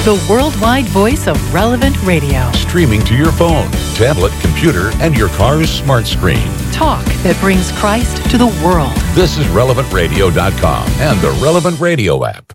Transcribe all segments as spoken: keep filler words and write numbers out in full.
the worldwide voice of Relevant Radio. Streaming to your phone, tablet, computer, and your car's smart screen. Talk that brings Christ to the world. This is relevant radio dot com and the Relevant Radio app.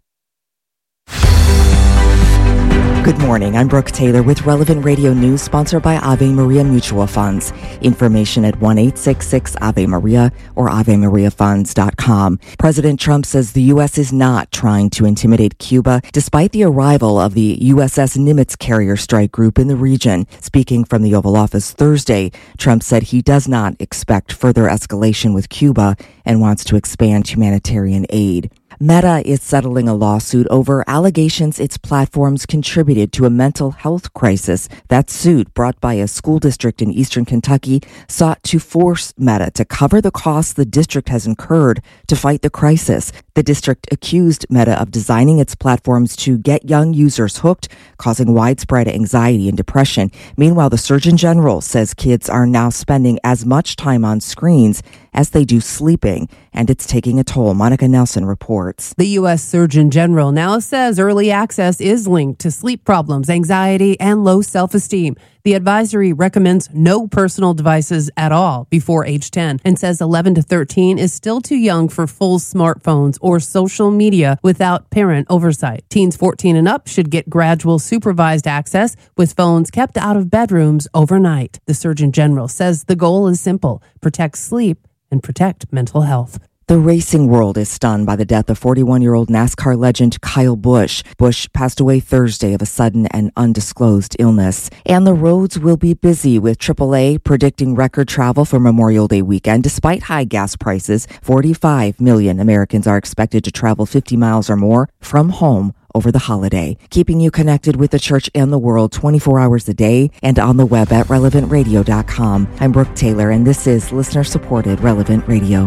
Good morning. I'm Brooke Taylor with Relevant Radio News, sponsored by Ave Maria Mutual Funds. Information at one eight six six Ave Maria or ave maria funds dot com. President Trump says the U S is not trying to intimidate Cuba, despite the arrival of the U S S Nimitz carrier strike group in the region. Speaking from the Oval Office Thursday, Trump said he does not expect further escalation with Cuba and wants to expand humanitarian aid. Meta is settling a lawsuit over allegations its platforms contributed to a mental health crisis. That suit, brought by a school district in eastern Kentucky, sought to force Meta to cover the costs the district has incurred to fight the crisis. The district accused Meta of designing its platforms to get young users hooked, causing widespread anxiety and depression. Meanwhile, the Surgeon General says kids are now spending as much time on screens as they do sleeping, and it's taking a toll. Monica Nelson reports. The U S Surgeon General now says early access is linked to sleep problems, anxiety, and low self-esteem. The advisory recommends no personal devices at all before age ten and says eleven to thirteen is still too young for full smartphones or social media without parent oversight. Teens fourteen and up should get gradual supervised access with phones kept out of bedrooms overnight. The Surgeon General says the goal is simple: protect sleep and protect mental health. The racing world is stunned by the death of forty-one-year-old NASCAR legend Kyle Busch. Busch passed away Thursday of a sudden and undisclosed illness. And the roads will be busy, with triple A predicting record travel for Memorial Day weekend. Despite high gas prices, forty-five million Americans are expected to travel fifty miles or more from home over the holiday. Keeping you connected with the church and the world twenty-four hours a day and on the web at relevant radio dot com. I'm Brooke Taylor, and this is listener-supported Relevant Radio.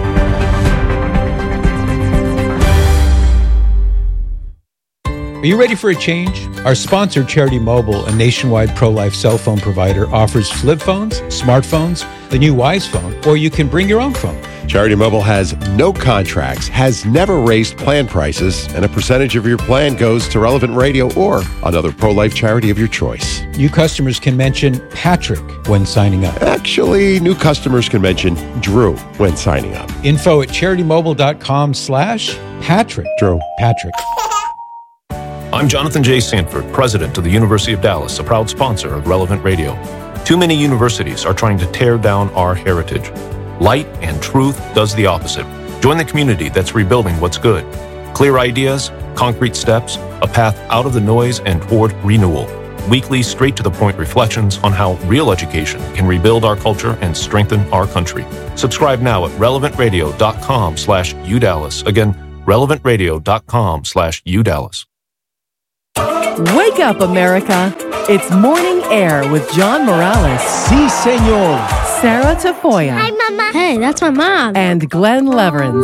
Are you ready for a change? Our sponsor, Charity Mobile, a nationwide pro-life cell phone provider, offers flip phones, smartphones, the new Wise phone, or you can bring your own phone. Charity Mobile has no contracts, has never raised plan prices, and a percentage of your plan goes to Relevant Radio or another pro-life charity of your choice. New customers can mention Patrick when signing up. Actually, new customers can mention Drew when signing up. Info at charity mobile dot com slash Patrick. Drew. Patrick. I'm Jonathan J. Sanford, president of the University of Dallas, a proud sponsor of Relevant Radio. Too many universities are trying to tear down our heritage. Light and Truth does the opposite. Join the community that's rebuilding what's good. Clear ideas, concrete steps, a path out of the noise and toward renewal. Weekly, straight-to-the-point reflections on how real education can rebuild our culture and strengthen our country. Subscribe now at relevant radio dot com slash U Dallas. Again, relevant radio dot com slash U Dallas. Wake up, America. It's Morning Air with John Morales. Si, senor. Sarah Tafoya. Hi, Mama. Hey, that's my mom. And Glenn Leverins.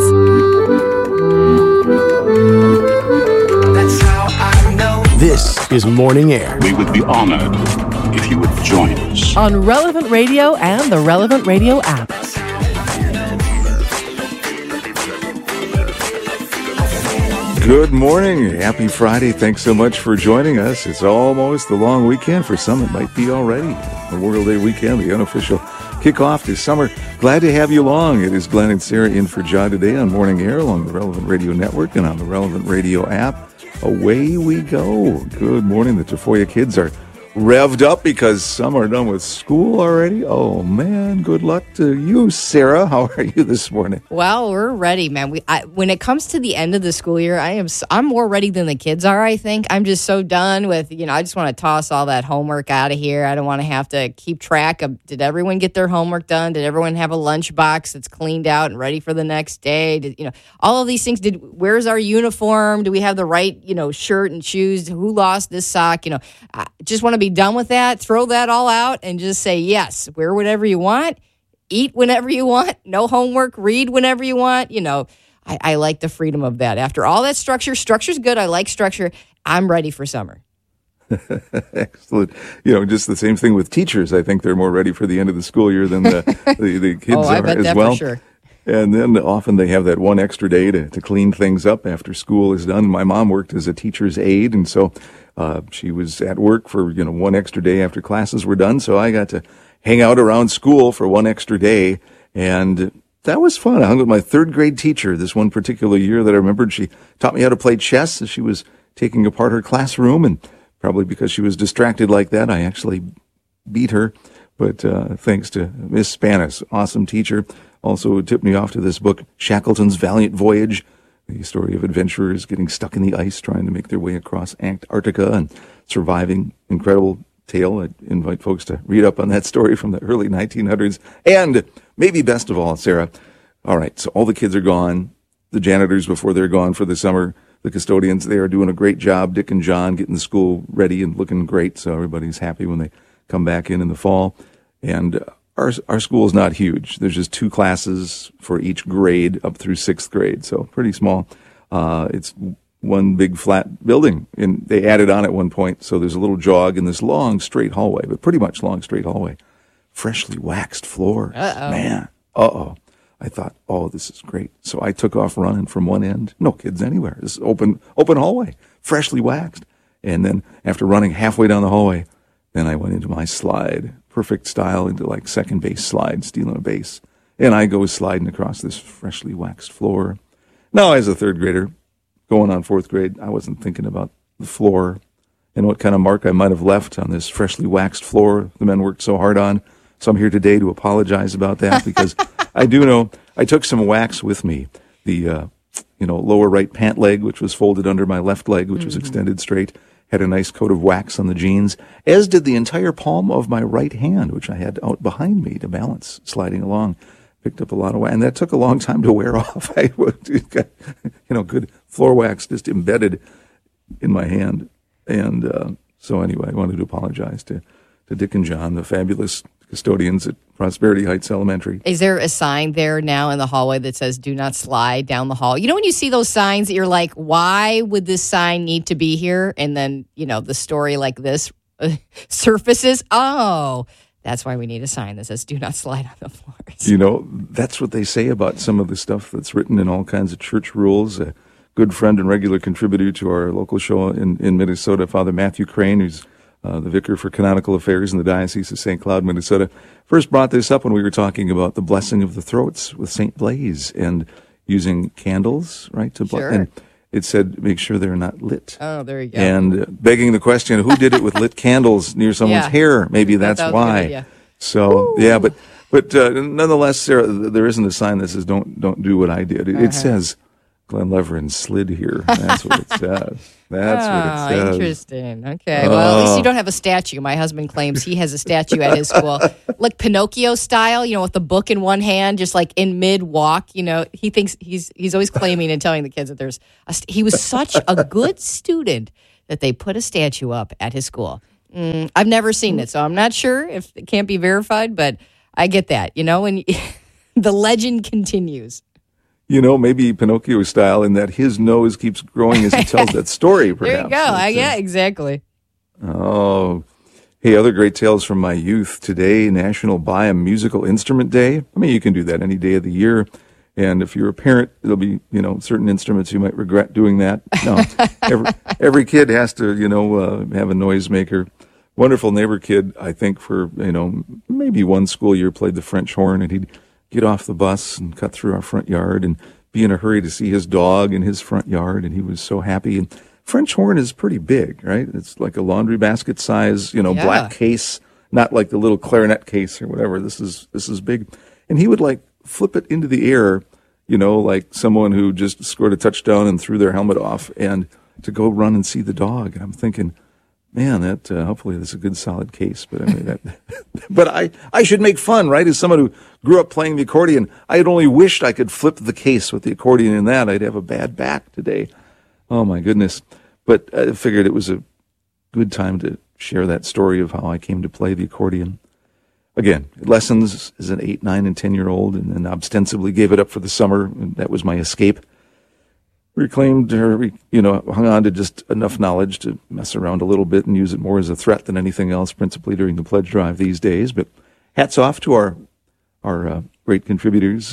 That's how I know. This is Morning Air. We would be honored if you would join us. On Relevant Radio and the Relevant Radio app. Good morning. Happy Friday. Thanks so much for joining us. It's almost the long weekend. For some, it might be already Memorial Day weekend, the unofficial kickoff to summer. Glad to have you along. It is Glenn and Sarah in for John today on Morning Air along the Relevant Radio Network and on the Relevant Radio app. Away we go. Good morning. The Tafoya kids are revved up because some are done with school already. Oh, man. Good luck to you, Sarah. How are you this morning? Well, we're ready, man. We I, when it comes to the end of the school year, I am so, I'm more ready than the kids are, I think. I'm just so done with, you know, I just want to toss all that homework out of here. I don't want to have to keep track of, did everyone get their homework done? Did everyone have a lunchbox that's cleaned out and ready for the next day? Did, you know, all of these things. Did where's our uniform? Do we have the right, you know, shirt and shoes? Who lost this sock? You know, I just want to be done with that, throw that all out and just say, yes, wear whatever you want, eat whenever you want, no homework, read whenever you want. You know, I, I like the freedom of that. After all that structure, structure's good. I like structure. I'm ready for summer. Excellent. You know, just the same thing with teachers. I think they're more ready for the end of the school year than the, the, the kids oh, I are bet as that well. For sure. And then often they have that one extra day to, to clean things up after school is done. My mom worked as a teacher's aide, and so uh, she was at work for, you know, one extra day after classes were done. So I got to hang out around school for one extra day, and that was fun. I hung with my third grade teacher this one particular year that I remembered. She taught me how to play chess as she was taking apart her classroom, and probably because she was distracted like that, I actually beat her. But uh, thanks to Miss Spanis, awesome teacher, also tipped me off to this book, Shackleton's Valiant Voyage, the story of adventurers getting stuck in the ice trying to make their way across Antarctica and surviving. Incredible tale. I'd invite folks to read up on that story from the early nineteen hundreds. And maybe best of all, Sarah, all right, so all the kids are gone. The janitors, before they're gone for the summer, the custodians, they are doing a great job. Dick and John getting the school ready and looking great, so everybody's happy when they come back in in the fall. And our our school is not huge. There's just two classes for each grade up through sixth grade, so pretty small. Uh, it's one big flat building, and they added on at one point, so there's a little jog in this long, straight hallway, but pretty much long, straight hallway. Freshly waxed floors. Uh-oh. Man, uh-oh. I thought, oh, this is great. So I took off running from one end. No kids anywhere. This open open hallway, freshly waxed. And then after running halfway down the hallway, then I went into my slide, perfect style, into like second base slide, stealing a base. And I go sliding across this freshly waxed floor. Now, as a third grader, going on fourth grade, I wasn't thinking about the floor and what kind of mark I might have left on this freshly waxed floor the men worked so hard on. So I'm here today to apologize about that because I do know I took some wax with me. The, uh, you know, lower right pant leg, which was folded under my left leg, which mm-hmm. was extended straight, had a nice coat of wax on the jeans, as did the entire palm of my right hand, which I had out behind me to balance, sliding along. Picked up a lot of wax, and that took a long time to wear off. I got, you know, good floor wax just embedded in my hand. And uh, so anyway, I wanted to apologize to, to Dick and John, the fabulous custodians at Prosperity Heights Elementary. Is there a sign there now in the hallway that says, do not slide down the hall? You know, when you see those signs, you're like, why would this sign need to be here? And then, you know, the story like this uh, surfaces. Oh, that's why we need a sign that says, do not slide on the floors. You know, that's what they say about some of the stuff that's written in all kinds of church rules. A good friend and regular contributor to our local show in, in Minnesota, Father Matthew Crane, who's Uh, the vicar for canonical affairs in the Diocese of Saint Cloud, Minnesota, first brought this up when we were talking about the blessing of the throats with Saint Blaise and using candles, right? To sure. And it said, make sure they're not lit. Oh, there you go. And uh, begging the question, who did it with lit candles near someone's yeah. hair? Maybe that's that why. So, Ooh. yeah, but but uh, nonetheless, Sarah, there isn't a sign that says, don't, don't do what I did. It, uh-huh. it says, Glenn Leverin slid here. That's what it says. That's oh, what it says. Interesting. Okay. Well, at least you don't have a statue. My husband claims he has a statue at his school. Like Pinocchio style, you know, with the book in one hand, just like in mid-walk, you know. He thinks he's he's always claiming and telling the kids that there's a st- he was such a good student that they put a statue up at his school. Mm, I've never seen it, so I'm not sure if it can't be verified, but I get that, you know, and the legend continues. You know, maybe Pinocchio style in that his nose keeps growing as he tells that story, perhaps. There you go. Uh, yeah, exactly. Oh. Hey, other great tales from my youth. Today, National Buy a Musical Instrument Day. I mean, you can do that any day of the year. And if you're a parent, there'll be, you know, certain instruments you might regret doing that. No, every, every kid has to, you know, uh, have a noisemaker. Wonderful neighbor kid, I think, for, you know, maybe one school year played the French horn, and he'd get off the bus and cut through our front yard and be in a hurry to see his dog in his front yard, and he was so happy. And French horn is pretty big, right? It's like a laundry basket size, you know, yeah. black case, not like the little clarinet case or whatever. This is this is big. And he would like flip it into the air, you know, like someone who just scored a touchdown and threw their helmet off, and to go run and see the dog. And I'm thinking, man, that uh, hopefully that's a good solid case. But anyway, that, but I, I should make fun, right? As someone who grew up playing the accordion, I had only wished I could flip the case with the accordion in that. I'd have a bad back today. Oh my goodness. But I figured it was a good time to share that story of how I came to play the accordion. Again, lessons as an eight, nine, and ten year old, and then ostensibly gave it up for the summer. And that was my escape. Reclaimed, or, you know, hung on to just enough knowledge to mess around a little bit and use it more as a threat than anything else, principally during the pledge drive these days. But hats off to our our uh, great contributors, uh,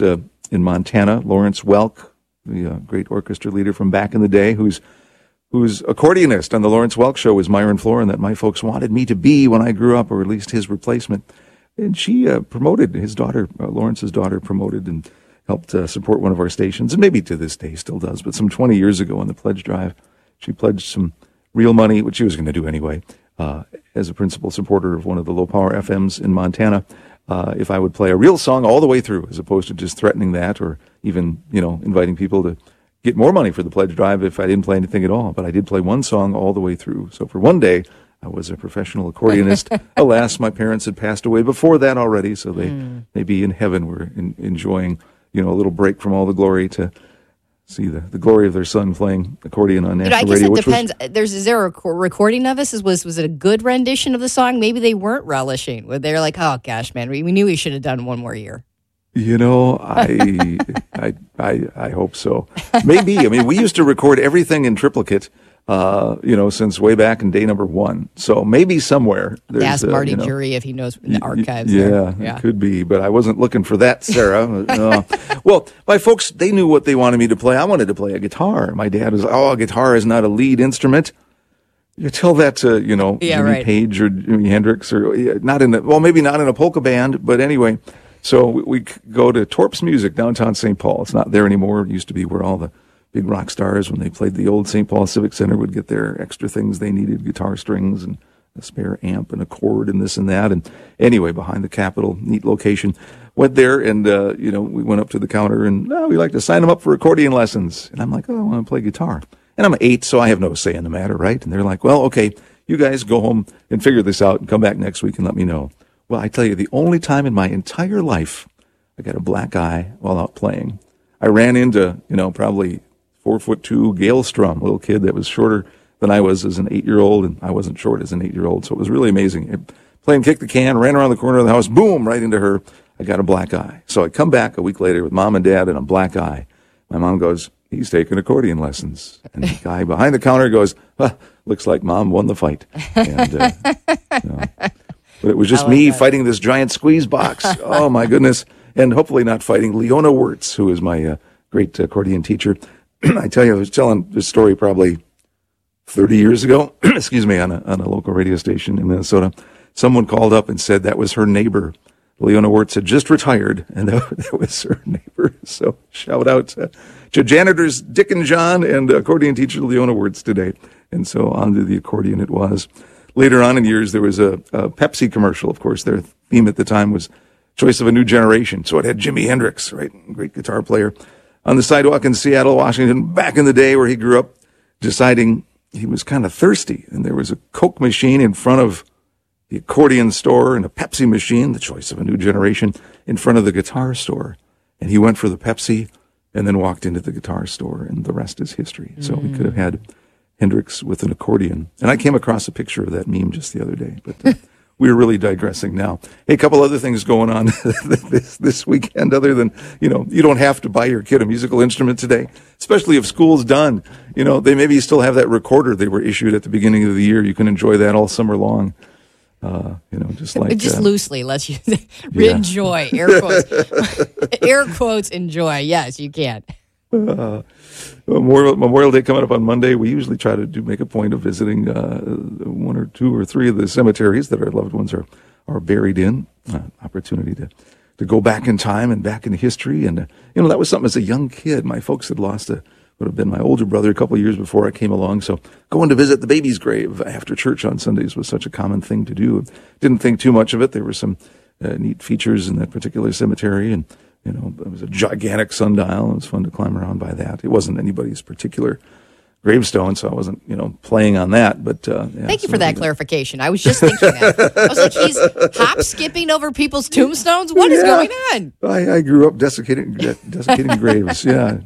in Montana. Lawrence Welk, the uh, great orchestra leader from back in the day, who's who's accordionist on the Lawrence Welk Show, was Myron Florin, that my folks wanted me to be when I grew up, or at least his replacement. And she uh, promoted, his daughter, uh, Lawrence's daughter, promoted and helped uh, support one of our stations, and maybe to this day still does, but some twenty years ago on the pledge drive, she pledged some real money, which she was going to do anyway, uh, as a principal supporter of one of the low-power F Ms in Montana, uh, if I would play a real song all the way through, as opposed to just threatening that, or even, you know, inviting people to get more money for the pledge drive if I didn't play anything at all. But I did play one song all the way through. So for one day, I was a professional accordionist. Alas, my parents had passed away before that already, so they mm. maybe in heaven were in, enjoying, you know, a little break from all the glory to see the, the glory of their son playing accordion on national radio. I guess radio, it depends. Was, There's is there a recording of this? Was was it a good rendition of the song? Maybe they weren't relishing. They're like, oh gosh, man, we, we knew we should have done one more year. You know, I, I, I, I hope so. Maybe. I mean, we used to record everything in triplicate, uh, you know, since way back in day number one. So maybe somewhere there's ask Marty uh, you know, Jury if he knows in the archives. Yeah, there. yeah, it could be, but I wasn't looking for that, Sarah. uh, well, my folks, they knew what they wanted me to play. I wanted to play a guitar. My dad was, oh, a guitar is not a lead instrument. You tell that to, you know, yeah, Jimmy right. Page or Jimi Hendrix, or not in the, well, maybe not in a polka band, but anyway. So we, we go to Torps Music downtown Saint Paul. It's not there anymore. It used to be where all the big rock stars, when they played the old Saint Paul Civic Center, would get their extra things they needed, guitar strings and a spare amp and a cord and this and that. And anyway, behind the Capitol, neat location. Went there and, uh, you know, we went up to the counter and, oh, we like to sign them up for accordion lessons. And I'm like, oh, I want to play guitar. And I'm eight, so I have no say in the matter, right? And they're like, well, okay, you guys go home and figure this out and come back next week and let me know. Well, I tell you, the only time in my entire life I got a black eye while out playing, I ran into, you know, probably four foot two Gail Strum, little kid that was shorter than I was as an eight-year-old, and I wasn't short as an eight-year-old, so it was really amazing. I playing kick the can, ran around the corner of the house, boom, right into her. I got a black eye. So I come back a week later with mom and dad and a black eye. My mom goes, he's taking accordion lessons. And the guy behind the counter goes, huh, looks like mom won the fight. And, uh, you know, but it was just like me that. fighting this giant squeeze box. Oh, my goodness. And hopefully not fighting Leona Wirtz, who is my uh, great accordion teacher. I tell you, I was telling this story probably thirty years ago, excuse me, on a, on a local radio station in Minnesota. Someone called up and said that was her neighbor. Leona Wirtz had just retired, and that, that was her neighbor. So shout out to, to janitors Dick and John and accordion teacher Leona Wirtz today. And so on to the accordion it was. Later on in years, there was a, a Pepsi commercial. Of course, their theme at the time was Choice of a New Generation. So it had Jimi Hendrix, right, great guitar player, on the sidewalk in Seattle, Washington, back in the day where he grew up, deciding he was kind of thirsty. And there was a Coke machine in front of the accordion store and a Pepsi machine, the Choice of a New Generation, in front of the guitar store. And he went for the Pepsi and then walked into the guitar store, and the rest is history. So mm. we could have had Hendrix with an accordion. And I came across a picture of that meme just the other day, but uh, we're really digressing now. Hey, a couple other things going on this, this weekend, other than, you know, you don't have to buy your kid a musical instrument today, especially if school's done. You know, they maybe still have that recorder they were issued at the beginning of the year. You can enjoy that all summer long. Uh, you know, just like just uh, loosely, let's use yeah. enjoy air quotes, air quotes. Enjoy, yes, you can. Uh, Memorial, Memorial Day coming up on Monday. We usually try to do make a point of visiting uh, one or two or three of the cemeteries that our loved ones are are buried in. Uh, opportunity to to go back in time and back in history, and uh, you know, that was something as a young kid. My folks had lost a. Would have been my older brother a couple of years before I came along. So going to visit the baby's grave after church on Sundays was such a common thing to do. Didn't think too much of it. There were some uh, neat features in that particular cemetery, and you know, it was a gigantic sundial. It was fun to climb around by that. It wasn't anybody's particular gravestone, so I wasn't, you know, playing on that. But uh, yeah, thank you so for that clarification. I was just thinking that. I was like, he's hop skipping over people's tombstones. What yeah. is going on? I, I grew up desiccating desiccating graves. Yeah.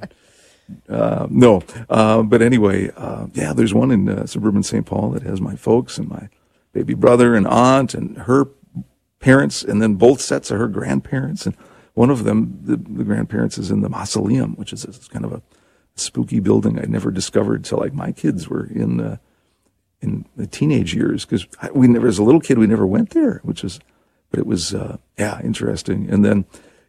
Uh, no, uh, but anyway, uh, yeah, there's one in uh, suburban Saint Paul that has my folks and my baby brother and aunt and her parents, and then both sets of her grandparents. And one of them, the, the grandparents, is in the mausoleum, which is, is kind of a spooky building I'd never discovered till like my kids were in uh, in the teenage years, because we never, as a little kid, we never went there, which is, but it was uh, yeah, interesting. And then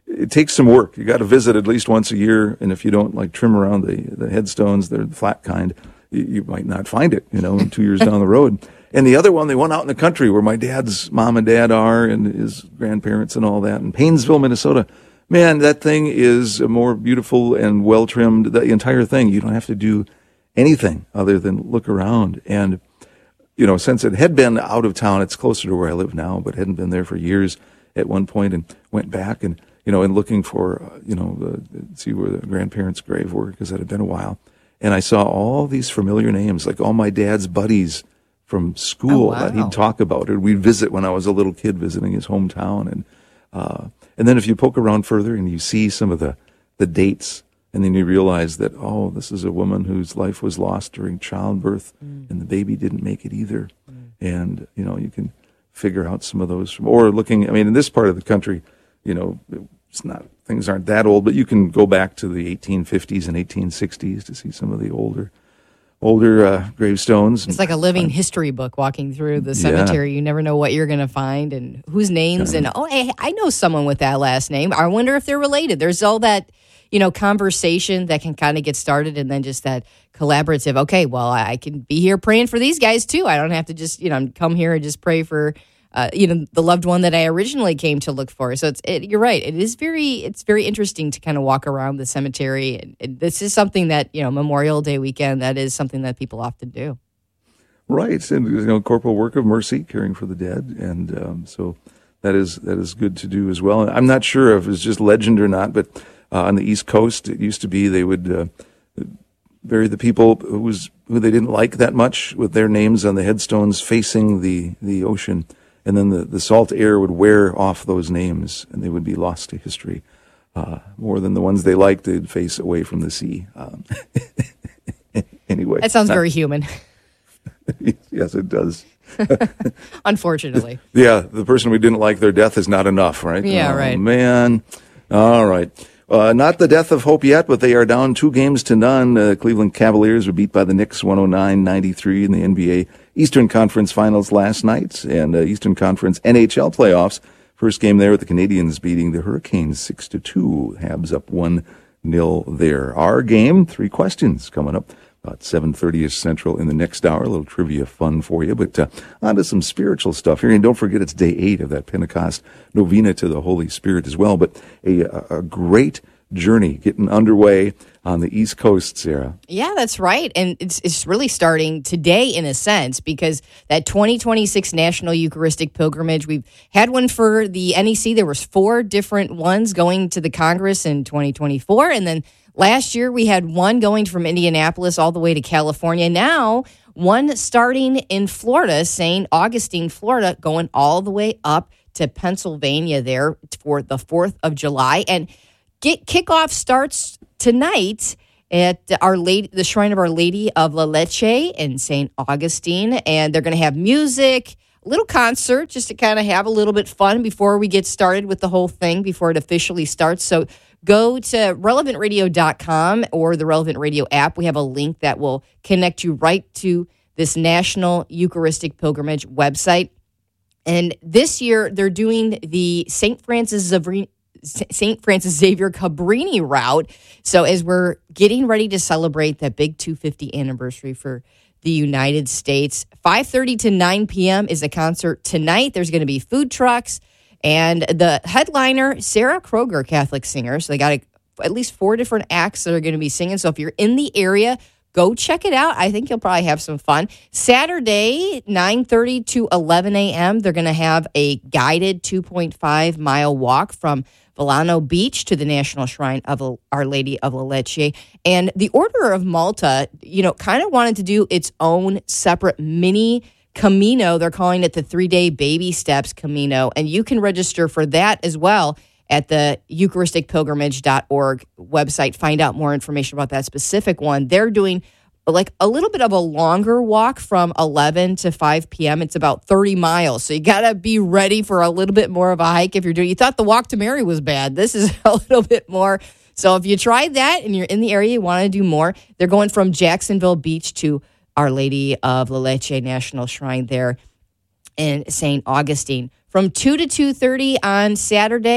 it takes some work. You got to visit at least once a year, and if you don't like trim around the, the headstones, they're the flat kind, you, you might not find it, you know, two years down the road. And the other one, they went out in the country where my dad's mom and dad are and his grandparents and all that, in Paynesville, Minnesota. Man, that thing is more beautiful and well-trimmed, the entire thing. You don't have to do anything other than look around. And, you know, since it had been out of town, it's closer to where I live now, but hadn't been there for years at one point, and went back and, you know, and looking for, uh, you know, uh, see where the grandparents' grave were, because it had been a while. And I saw all these familiar names, like all my dad's buddies from school. Oh, wow. That he'd talk about, or we'd visit when I was a little kid visiting his hometown. And uh, and then if you poke around further and you see some of the, the dates, and then you realize that, oh, this is a woman whose life was lost during childbirth, mm. and the baby didn't make it either. Mm. And, you know, you can figure out some of those from, or looking, I mean, in this part of the country, you know, it's not, things aren't that old, but you can go back to the eighteen fifties and eighteen sixties to see some of the older older uh, gravestones. It's like a living history book walking through the cemetery. Yeah. You never know what you're going to find and whose names. Yeah. And, oh, hey, I know someone with that last name. I wonder if they're related. There's all that, you know, conversation that can kind of get started, and then just that collaborative, okay, well, I can be here praying for these guys too. I don't have to just, you know, come here and just pray for, uh, you know, the loved one that I originally came to look for. So it's, it, you're right. It is very, it's very interesting to kind of walk around the cemetery. And, and this is something that, you know, Memorial Day weekend, that is something that people often do. Right. And, you know, corporal work of mercy, caring for the dead. And um, so that is, that is good to do as well. I'm not sure if it's just legend or not, but uh, on the East Coast, it used to be they would uh, bury the people who was, who they didn't like that much with their names on the headstones facing the, the ocean. And then the, the salt air would wear off those names, and they would be lost to history. Uh, more than the ones they liked, they'd face away from the sea. Um, anyway. That sounds very human. Yes, it does. Unfortunately. Yeah, the person we didn't like, their death is not enough, right? Yeah, oh, right. Man. All right. Uh, not the death of hope yet, but they are down two games to none. Uh, Cleveland Cavaliers were beat by the Knicks one oh nine ninety-three in the N B A Eastern Conference Finals last night, and uh, Eastern Conference N H L playoffs. First game there with the Canadiens beating the Hurricanes six to two. Habs up one nil there. Our game, three questions coming up about seven thirty-ish Central in the next hour. A little trivia fun for you, but uh, on to some spiritual stuff here. And don't forget, it's day eight of that Pentecost Novena to the Holy Spirit as well. But a, a great journey getting underway on the East Coast, Sarah. Yeah, that's right. And it's it's really starting today in a sense, because that twenty twenty-six National Eucharistic Pilgrimage, we've had one for the N E C. There was four different ones going to the Congress in twenty twenty-four. And then last year we had one going from Indianapolis all the way to California. Now one starting in Florida, Saint Augustine, Florida, going all the way up to Pennsylvania there for the fourth of July. And get kickoff starts tonight at Our Lady, the Shrine of Our Lady of La Leche in Saint Augustine. And they're going to have music, a little concert, just to kind of have a little bit fun before we get started with the whole thing, before it officially starts. So go to relevant radio dot com or the Relevant Radio app. We have a link that will connect you right to this National Eucharistic Pilgrimage website. And this year, they're doing the Saint Francis Xavier Saint Francis Xavier Cabrini route. So as we're getting ready to celebrate that big two hundred fiftieth anniversary for the United States, five thirty to nine p.m. is a concert tonight. There's going to be food trucks, and the headliner, Sarah Kroger, Catholic singer. So they got a, at least four different acts that are going to be singing. So if you're in the area, go check it out. I think you'll probably have some fun. Saturday, nine thirty to eleven a.m., they're going to have a guided two point five mile walk from Volano Beach to the National Shrine of Our Lady of La Leche. And the Order of Malta, you know, kind of wanted to do its own separate mini Camino. They're calling it the three-day Baby Steps Camino. And you can register for that as well at the eucharistic pilgrimage dot org website. Find out more information about that specific one. They're doing like a little bit of a longer walk from eleven to five p.m. It's about thirty miles. So you got to be ready for a little bit more of a hike if you're doing. You thought the walk to Mary was bad. This is a little bit more. So if you tried that and you're in the area, you want to do more, they're going from Jacksonville Beach to Our Lady of La Leche National Shrine there in Saint Augustine. From two to two thirty on Saturday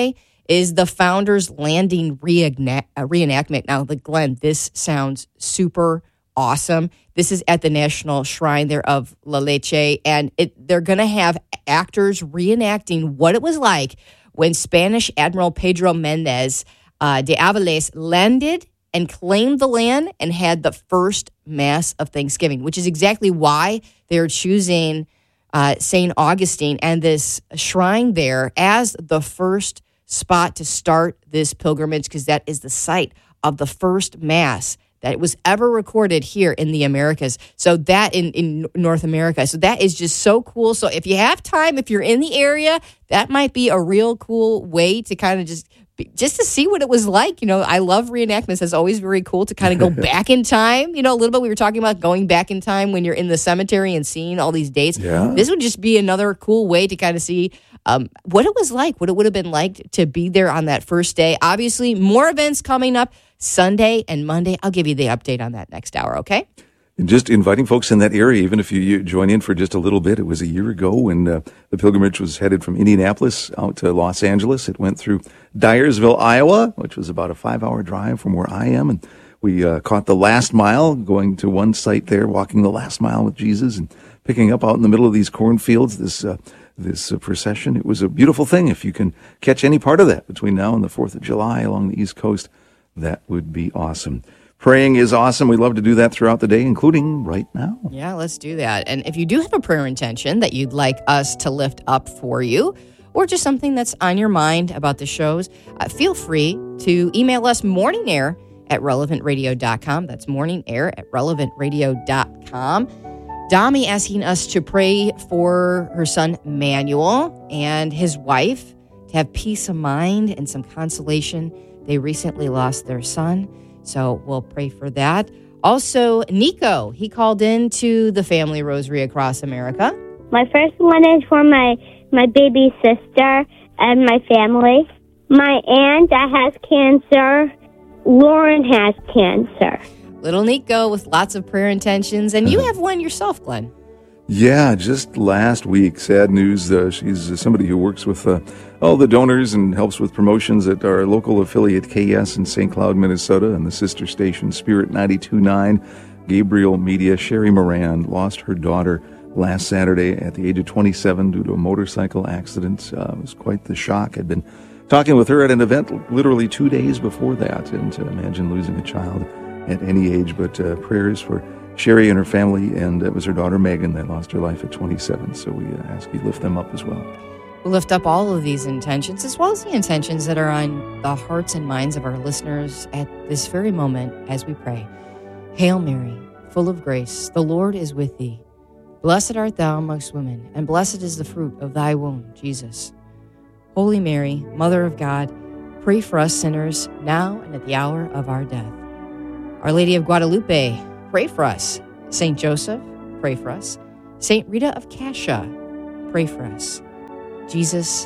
is the Founders Landing reenact- uh, reenactment. Now, the Glenn, this sounds super awesome. This is at the National Shrine there of La Leche, and it, they're going to have actors reenacting what it was like when Spanish Admiral Pedro Mendez uh, de Aviles landed and claimed the land and had the first Mass of Thanksgiving, which is exactly why they're choosing uh, Saint Augustine and this shrine there as the first spot to start this pilgrimage, because that is the site of the first Mass that was ever recorded here in the Americas. So that in, in North America. So that is just so cool. So if you have time, if you're in the area, that might be a real cool way to kind of just just to see what it was like. You know, I love reenactments. It's always very cool to kind of go back in time. You know, a little bit we were talking about going back in time when you're in the cemetery and seeing all these dates. Yeah. This would just be another cool way to kind of see um, what it was like, what it would have been like to be there on that first day. Obviously, more events coming up Sunday and Monday. I'll give you the update on that next hour, okay? And just inviting folks in that area, even if you, you join in for just a little bit. It was a year ago when uh, the pilgrimage was headed from Indianapolis out to Los Angeles. It went through Dyersville, Iowa, which was about a five-hour drive from where I am. And we uh, caught the last mile, going to one site there, walking the last mile with Jesus and picking up out in the middle of these cornfields this uh, this uh, procession. It was a beautiful thing. If you can catch any part of that between now and the fourth of July along the East Coast, that would be awesome. Praying is awesome. We love to do that throughout the day, including right now. Yeah, let's do that. And if you do have a prayer intention that you'd like us to lift up for you, or just something that's on your mind about the shows, uh, feel free to email us morningair at relevant radio dot com. That's morningair at relevant radio dot com. Dami asking us to pray for her son, Manuel, and his wife to have peace of mind and some consolation. They recently lost their son. So we'll pray for that. Also, Nico, he called in to the Family Rosary Across America. My first one is for my, my baby sister and my family. My aunt that has cancer. Lauren has cancer. Little Nico with lots of prayer intentions. And you have one yourself, Glenn. Yeah, just last week, sad news. Uh, she's uh, somebody who works with uh, all the donors and helps with promotions at our local affiliate K S in Saint Cloud, Minnesota, and the sister station Spirit ninety-two point nine. Gabriel Media, Sherry Moran, lost her daughter last Saturday at the age of twenty-seven due to a motorcycle accident. Uh, it was quite the shock. I'd been talking with her at an event literally two days before that, and to imagine losing a child at any age, but uh, prayers for Sherry and her family, and it was her daughter Megan that lost her life at twenty-seven, so we uh, ask you lift them up as well. We'll lift up all of these intentions, as well as the intentions that are on the hearts and minds of our listeners at this very moment as we pray. Hail Mary, full of grace, the Lord is with thee. Blessed art thou amongst women, and blessed is the fruit of thy womb, Jesus. Holy Mary, Mother of God, pray for us sinners, now and at the hour of our death. Our Lady of Guadalupe, pray for us. Saint Joseph, pray for us. Saint Rita of Cascia, pray for us. Jesus,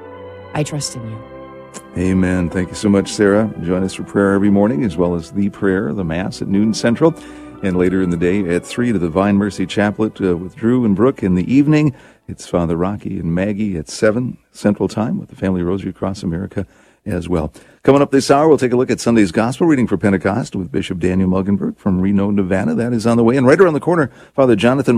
I trust in you. Amen. Thank you so much, Sarah. Join us for prayer every morning, as well as the prayer, the Mass at noon Central, and later in the day at three to the Divine Mercy Chaplet uh, with Drew and Brooke. In the evening, it's Father Rocky and Maggie at seven Central Time with the Family Rosary Across America as well. Coming up this hour, we'll take a look at Sunday's Gospel reading for Pentecost with Bishop Daniel Muggenberg from Reno, Nevada. That is on the way. And right around the corner, Father Jonathan